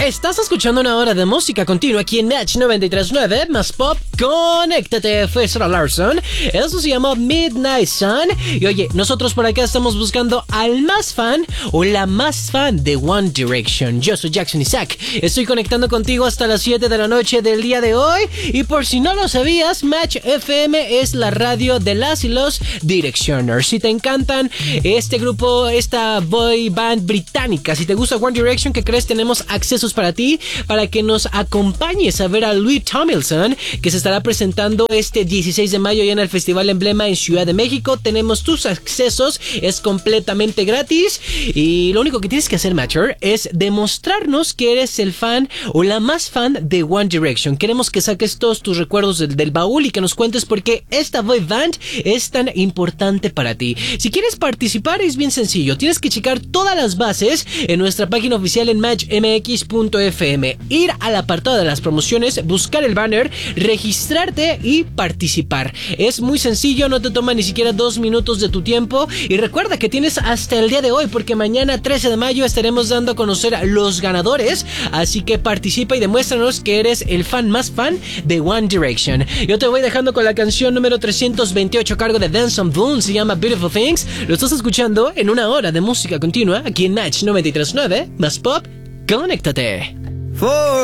Estás escuchando una hora de música continua aquí en Match 93.9 más pop. Conéctate, fue Sarah Larson. Eso se llama Midnight Sun. Y oye, nosotros por acá estamos buscando al más fan o la más fan de One Direction. Yo soy Jackson Isaac. Estoy conectando contigo hasta las 7 de la noche del día de hoy. Y por si no lo sabías, Match FM es la radio de las y los Directioners. Si te encantan este grupo, esta boy band británica, si te gusta One Direction, ¿qué crees? Tenemos accesos para ti, para que nos acompañes a ver a Louis Tomlinson, que se estará presentando este 16 de mayo ya en el Festival Emblema en Ciudad de México. Tenemos tus accesos, es completamente gratis y lo único que tienes que hacer, Matcher, es demostrarnos que eres el fan o la más fan de One Direction. Queremos que saques todos tus recuerdos del baúl y que nos cuentes por qué esta boy band es tan importante para ti. Si quieres participar es bien sencillo, tienes que checar todas las bases en nuestra página oficial en matchmx.fm, ir al apartado de las promociones, buscar el banner, registrarte y participar. Es muy sencillo, no te toma ni siquiera 2 minutos de tu tiempo y recuerda que tienes hasta el día de hoy porque mañana 13 de mayo estaremos dando a conocer a los ganadores, así que participa y demuéstranos que eres el fan más fan de One Direction. Yo te voy dejando con la canción número 328 a cargo de Danson Boone, se llama Beautiful Things. Lo estás escuchando en una hora de música continua aquí en Match 93.9 más pop. Conéctate.